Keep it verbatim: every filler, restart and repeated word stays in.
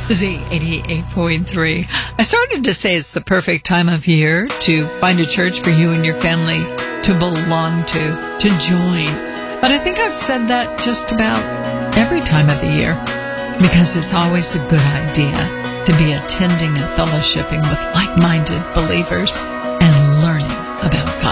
Z eighty-eight point three. I started to say it's the perfect time of year to find a church for you and your family to belong to, to join. But I think I've said that just about every time of the year, because it's always a good idea to be attending and fellowshipping with like-minded believers and learning about God.